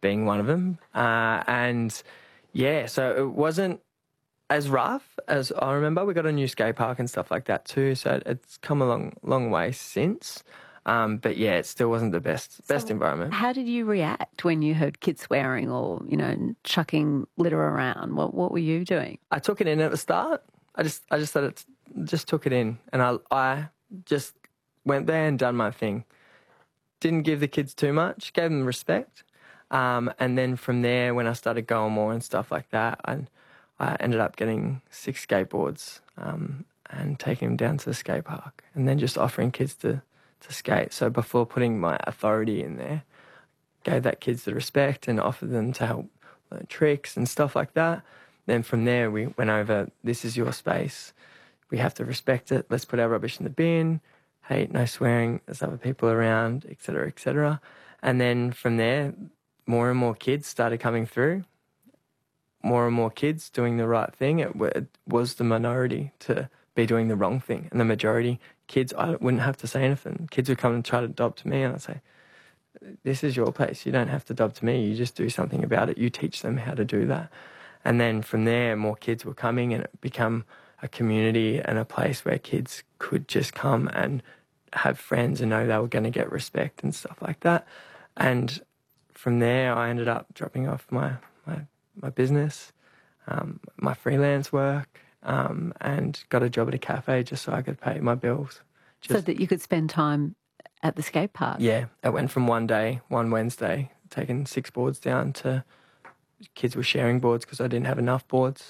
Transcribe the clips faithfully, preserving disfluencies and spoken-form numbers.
being one of them. Uh, and, yeah, so it wasn't as rough as I remember. We got a new skate park and stuff like that too, so it's come a long, long way since. Um, but, yeah, it still wasn't the best best So environment. How did you react when you heard kids swearing or, you know, chucking litter around? What what were you doing? I took it in at the start. I just I just said it, just took it in, and I I just went there and done my thing. Didn't give the kids too much, gave them respect, um, and then from there, when I started going more and stuff like that, I I ended up getting six skateboards um, and taking them down to the skate park, and then just offering kids to to skate. So before putting my authority in there, gave that kids the respect and offered them to help learn tricks and stuff like that. Then from there, we went over, this is your space. We have to respect it. Let's put our rubbish in the bin. Hey, no swearing. There's other people around, et cetera, et cetera. And then from there, more and more kids started coming through. More and more kids doing the right thing. It, it was the minority to be doing the wrong thing. And the majority, kids, I wouldn't have to say anything. Kids would come and try to dob to me, and I'd say, this is your place. You don't have to dob to me. You just do something about it. You teach them how to do that. And then from there, more kids were coming, and it became a community and a place where kids could just come and have friends and know they were going to get respect and stuff like that. And from there, I ended up dropping off my my, my business, um, my freelance work, um, and got a job at a cafe just so I could pay my bills. Just, so that you could spend time at the skate park? Yeah, it went from one day, one Wednesday, taking six boards down to kids were sharing boards because I didn't have enough boards,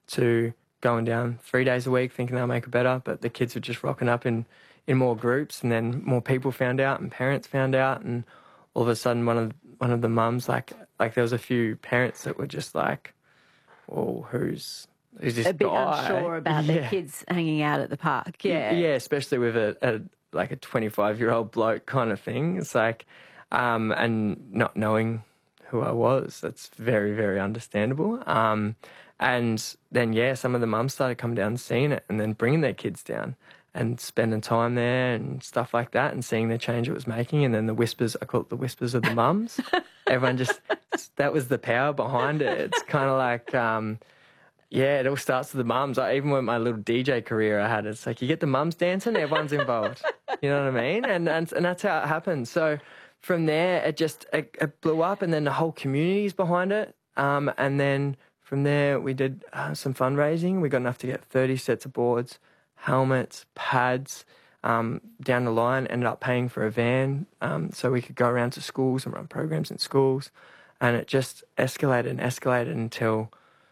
to going down three days a week thinking they'll make it better, but the kids were just rocking up in, in more groups, and then more people found out and parents found out, and all of a sudden one of one of the mums, like like there was a few parents that were just like, well, who's who's this a bit guy? unsure about yeah. their kids hanging out at the park. Yeah, yeah, especially with a, a like a twenty-five-year-old bloke kind of thing. It's like, um, and not knowing who I was, that's very, very understandable. Um, and then, yeah, some of the mums started coming down and seeing it and then bringing their kids down and spending time there and stuff like that and seeing the change it was making. And then the whispers, I call it the whispers of the mums. Everyone just, that was the power behind it. It's kind of like, um, yeah, it all starts with the mums. I, even with my little D J career I had, it's like you get the mums dancing, everyone's involved. You know what I mean? And, and and that's how it happens. So from there, it just it, it blew up, and then the whole community's behind it. Um, and then from there, we did uh, some fundraising. We got enough to get thirty sets of boards, helmets, pads. Um, down the line, ended up paying for a van um, so we could go around to schools and run programs in schools. And it just escalated and escalated until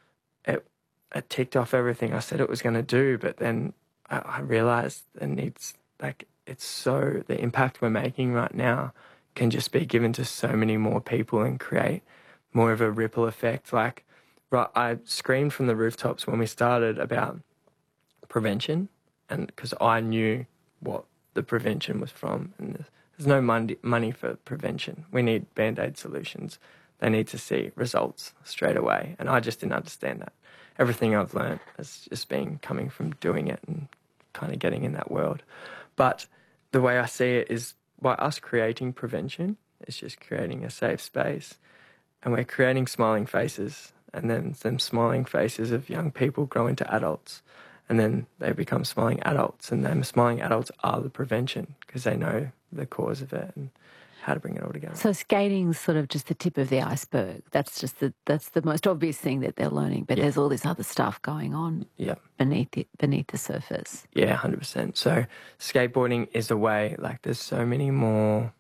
it it ticked off everything I said it was going to do. But then I, I realised it needs, like, it's so, the impact we're making right now can just be given to so many more people and create more of a ripple effect. Like, right, I screamed from the rooftops when we started about prevention, and because I knew what the prevention was from, and there's, there's no money, money for prevention. We need Band-Aid solutions. They need to see results straight away, and I just didn't understand that. Everything I've learned has just been coming from doing it and kind of getting in that world. But the way I see it is, by us creating prevention, it's just creating a safe space, and we're creating smiling faces, and then them smiling faces of young people grow into adults, and then they become smiling adults, and them smiling adults are the prevention because they know the cause of it and how to bring it all together. So skating's sort of just the tip of the iceberg. That's just the that's the most obvious thing that they're learning, but yeah, there's all this other stuff going on yeah. beneath the, beneath the surface. Yeah, one hundred percent. So skateboarding is a way, like there's so many more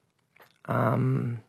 um,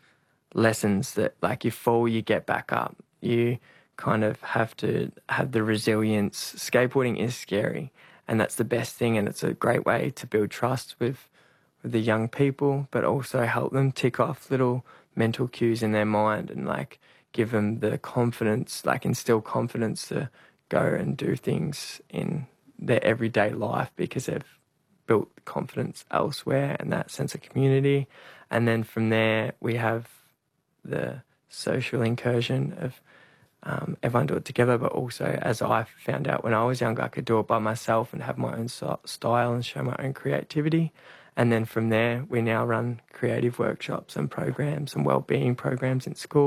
lessons that, like, you fall, you get back up. You kind of have to have the resilience. Skateboarding is scary, and that's the best thing, and it's a great way to build trust with with the young people, but also help them tick off little mental cues in their mind and, like, give them the confidence, like instill confidence to go and do things in their everyday life because they've built confidence elsewhere and that sense of community. And then from there, we have the social incursion of um, everyone do it together, but also, as I found out when I was younger, I could do it by myself and have my own style and show my own creativity. And then from there, we now run creative workshops and programs and wellbeing programs in school.